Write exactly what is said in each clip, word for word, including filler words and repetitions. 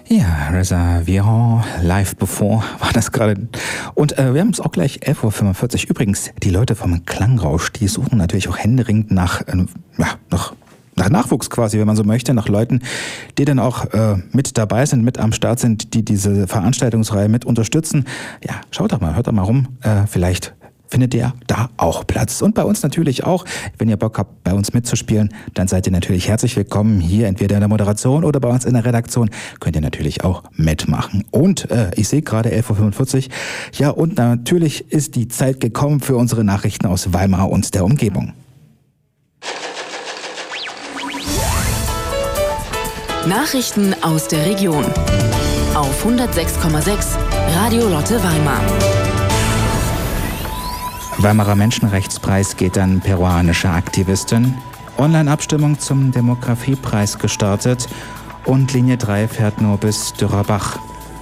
Ja, Reservoir, Live Before war das gerade. Und äh, wir haben es auch gleich elf Uhr fünfundvierzig. Übrigens, die Leute vom Klangrausch, die suchen natürlich auch händeringend nach, äh, ja, nach, nach Nachwuchs quasi, wenn man so möchte, nach Leuten, die dann auch äh, mit dabei sind, mit am Start sind, die diese Veranstaltungsreihe mit unterstützen. Ja, schaut doch mal, hört doch mal rum, äh, vielleicht findet ihr da auch Platz. Und bei uns natürlich auch. Wenn ihr Bock habt, bei uns mitzuspielen, dann seid ihr natürlich herzlich willkommen hier, entweder in der Moderation oder bei uns in der Redaktion. Könnt ihr natürlich auch mitmachen. Und äh, ich sehe gerade elf Uhr fünfundvierzig. Ja, und natürlich ist die Zeit gekommen für unsere Nachrichten aus Weimar und der Umgebung. Nachrichten aus der Region. Auf hundertsechs Komma sechs Radio Lotte Weimar. Weimarer Menschenrechtspreis geht an peruanische Aktivistin. Online-Abstimmung zum Demografiepreis gestartet. Und Linie drei fährt nur bis Dürrerbach.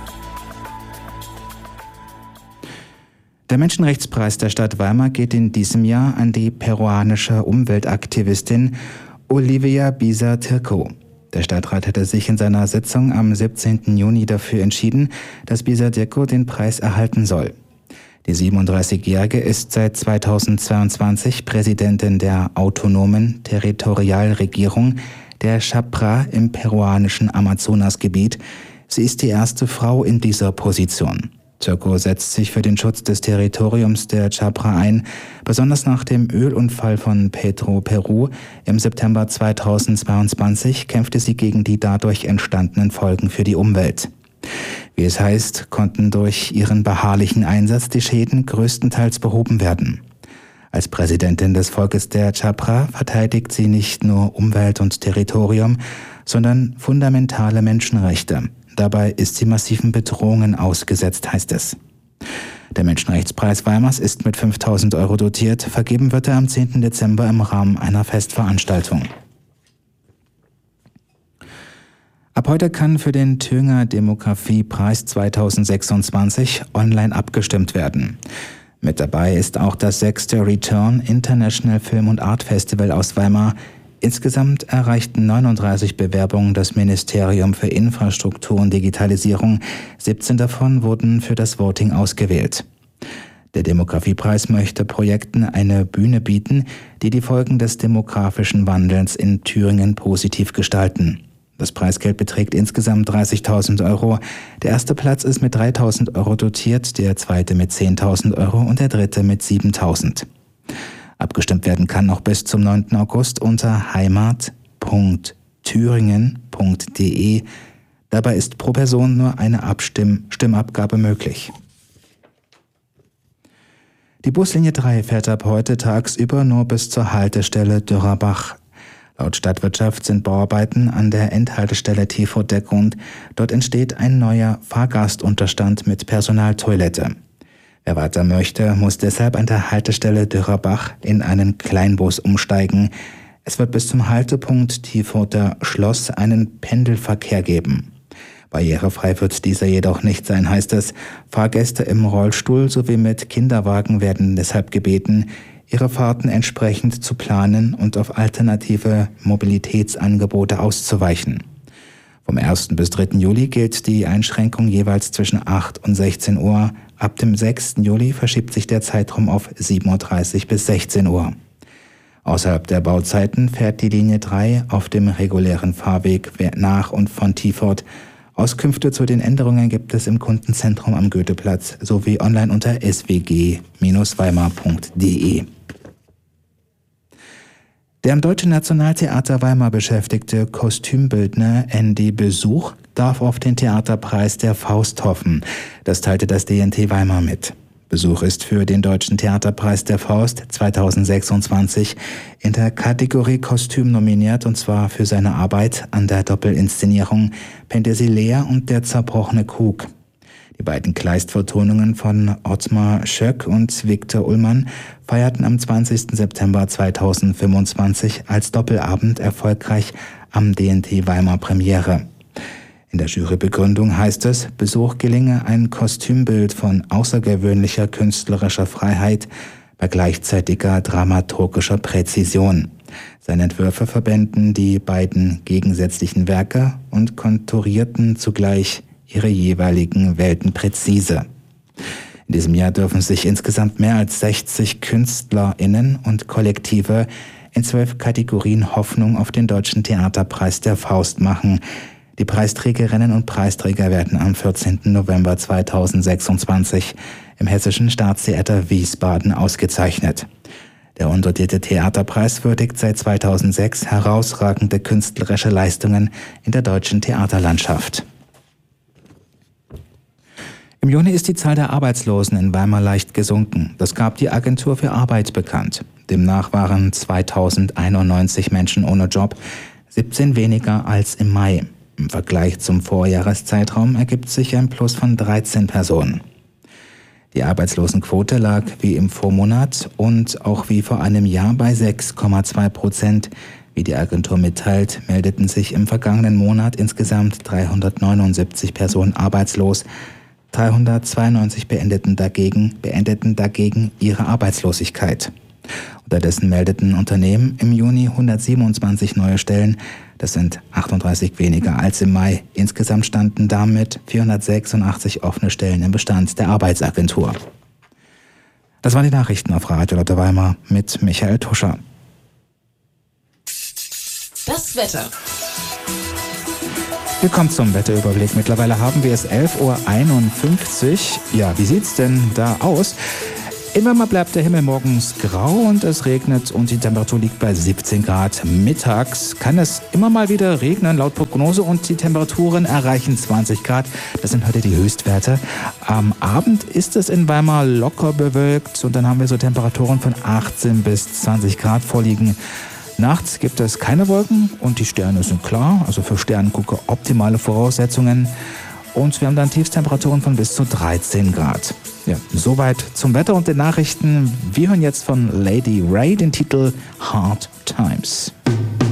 Der Menschenrechtspreis der Stadt Weimar geht in diesem Jahr an die peruanische Umweltaktivistin Olivia Bisa-Tirco. Der Stadtrat hatte sich in seiner Sitzung am siebzehnten Juni dafür entschieden, dass Bisa-Tirco den Preis erhalten soll. Die siebenunddreißigjährige ist seit zweitausendzweiundzwanzig Präsidentin der autonomen Territorialregierung der Chapra im peruanischen Amazonasgebiet. Sie ist die erste Frau in dieser Position. Tirco setzt sich für den Schutz des Territoriums der Chapra ein. Besonders nach dem Ölunfall von Petro Peru im September zweitausendzweiundzwanzig kämpfte sie gegen die dadurch entstandenen Folgen für die Umwelt. Wie es heißt, konnten durch ihren beharrlichen Einsatz die Schäden größtenteils behoben werden. Als Präsidentin des Volkes der Chapra verteidigt sie nicht nur Umwelt und Territorium, sondern fundamentale Menschenrechte. Dabei ist sie massiven Bedrohungen ausgesetzt, heißt es. Der Menschenrechtspreis Weimars ist mit fünftausend Euro dotiert. Vergeben wird er am zehnten Dezember im Rahmen einer Festveranstaltung. Ab heute kann für den Thüringer Demografiepreis zweitausendsechsundzwanzig online abgestimmt werden. Mit dabei ist auch das sechste Return International Film und Art Festival aus Weimar. Insgesamt erreichten neununddreißig Bewerbungen das Ministerium für Infrastruktur und Digitalisierung. siebzehn davon wurden für das Voting ausgewählt. Der Demografiepreis möchte Projekten eine Bühne bieten, die die Folgen des demografischen Wandels in Thüringen positiv gestalten. Das Preisgeld beträgt insgesamt dreißigtausend Euro. Der erste Platz ist mit dreitausend Euro dotiert, der zweite mit zehntausend Euro und der dritte mit siebentausend. Abgestimmt werden kann noch bis zum neunten August unter heimat punkt thüringen punkt de. Dabei ist pro Person nur eine Abstimm- Stimmabgabe möglich. Die Buslinie drei fährt ab heute tagsüber nur bis zur Haltestelle Dürrerbach. Laut Stadtwirtschaft sind Bauarbeiten an der Endhaltestelle Tiefurt der Grund. Dort entsteht ein neuer Fahrgastunterstand mit Personaltoilette. Wer weiter möchte, muss deshalb an der Haltestelle Dürrerbach in einen Kleinbus umsteigen. Es wird bis zum Haltepunkt Tiefurter Schloss einen Pendelverkehr geben. Barrierefrei wird dieser jedoch nicht sein, heißt es. Fahrgäste im Rollstuhl sowie mit Kinderwagen werden deshalb gebeten, ihre Fahrten entsprechend zu planen und auf alternative Mobilitätsangebote auszuweichen. Vom ersten bis dritten Juli gilt die Einschränkung jeweils zwischen acht und sechzehn Uhr. Ab dem sechsten Juli verschiebt sich der Zeitraum auf sieben Uhr dreißig bis sechzehn Uhr. Außerhalb der Bauzeiten fährt die Linie drei auf dem regulären Fahrweg nach und von Tiefurt. Auskünfte zu den Änderungen gibt es im Kundenzentrum am Goetheplatz sowie online unter s w g Bindestrich weimar punkt de. Der am Deutschen Nationaltheater Weimar beschäftigte Kostümbildner Andy Besuch darf auf den Theaterpreis der Faust hoffen. Das teilte das D N T Weimar mit. Besuch ist für den Deutschen Theaterpreis der Faust zweitausendsechsundzwanzig in der Kategorie Kostüm nominiert, und zwar für seine Arbeit an der Doppelinszenierung Penthesilea und der zerbrochene Krug. Die beiden Kleistvertonungen von Ottmar Schöck und Viktor Ullmann feierten am zwanzigsten September zweitausendfünfundzwanzig als Doppelabend erfolgreich am D N T Weimar Premiere. In der Jurybegründung heißt es, Besuch gelinge ein Kostümbild von außergewöhnlicher künstlerischer Freiheit bei gleichzeitiger dramaturgischer Präzision. Seine Entwürfe verbänden die beiden gegensätzlichen Werke und konturierten zugleich ihre jeweiligen Welten präzise. In diesem Jahr dürfen sich insgesamt mehr als sechzig KünstlerInnen und Kollektive in zwölf Kategorien Hoffnung auf den Deutschen Theaterpreis der Faust machen. Die Preisträgerinnen und Preisträger werden am vierzehnten November zweitausendsechsundzwanzig im Hessischen Staatstheater Wiesbaden ausgezeichnet. Der undotierte Theaterpreis würdigt seit zweitausendsechs herausragende künstlerische Leistungen in der deutschen Theaterlandschaft. Im Juni ist die Zahl der Arbeitslosen in Weimar leicht gesunken. Das gab die Agentur für Arbeit bekannt. Demnach waren zweitausendeinundneunzig Menschen ohne Job, siebzehn weniger als im Mai. Im Vergleich zum Vorjahreszeitraum ergibt sich ein Plus von dreizehn Personen. Die Arbeitslosenquote lag wie im Vormonat und auch wie vor einem Jahr bei sechs Komma zwei Prozent. Wie die Agentur mitteilt, meldeten sich im vergangenen Monat insgesamt dreihundertneunundsiebzig Personen arbeitslos. dreihundertzweiundneunzig beendeten dagegen, beendeten dagegen ihre Arbeitslosigkeit. Unterdessen meldeten Unternehmen im Juni hundertsiebenundzwanzig neue Stellen. Das sind achtunddreißig weniger als im Mai. Insgesamt standen damit vierhundertsechsundachtzig offene Stellen im Bestand der Arbeitsagentur. Das waren die Nachrichten auf Radio Lotte Weimar mit Michael Tuscher. Das Wetter. Willkommen zum Wetterüberblick. Mittlerweile haben wir es elf Uhr einundfünfzig. Ja, wie sieht's denn da aus? Immer mal bleibt der Himmel morgens grau und es regnet und die Temperatur liegt bei siebzehn Grad. Mittags kann es immer mal wieder regnen laut Prognose und die Temperaturen erreichen zwanzig Grad. Das sind heute die Höchstwerte. Am Abend ist es in Weimar locker bewölkt und dann haben wir so Temperaturen von achtzehn bis zwanzig Grad vorliegen. Nachts gibt es keine Wolken und die Sterne sind klar, also für Sternengucker optimale Voraussetzungen. Und wir haben dann Tiefstemperaturen von bis zu dreizehn Grad. Ja, soweit zum Wetter und den Nachrichten. Wir hören jetzt von Lady Ray den Titel Hard Times.